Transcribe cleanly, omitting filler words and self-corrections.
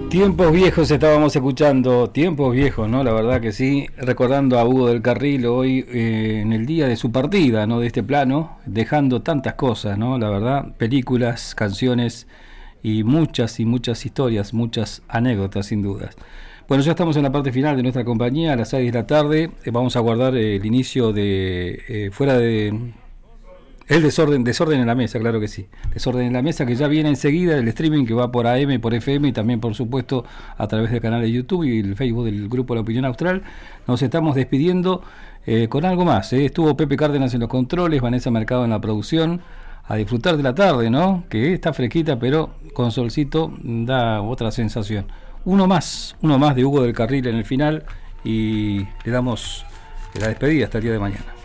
Tiempos viejos estábamos escuchando, tiempos viejos, ¿no? La verdad que sí, recordando a Hugo del Carril hoy en el día de su partida, ¿no? De este plano, dejando tantas cosas, ¿no? La verdad, películas, canciones y muchas historias, muchas anécdotas sin dudas. Bueno, ya estamos en la parte final de nuestra compañía, a las 6 de la tarde, vamos a guardar el inicio de fuera de... El desorden en la mesa, claro que sí. Desorden en la mesa que ya viene enseguida, el streaming que va por AM, por FM y también, por supuesto, a través del canal de YouTube y el Facebook del Grupo La Opinión Austral. Nos estamos despidiendo con algo más. Estuvo Pepe Cárdenas en los controles, Vanessa Mercado en la producción. A disfrutar de la tarde, ¿no? Que está fresquita, pero con solcito da otra sensación. Uno más de Hugo del Carril en el final y le damos la despedida hasta el día de mañana.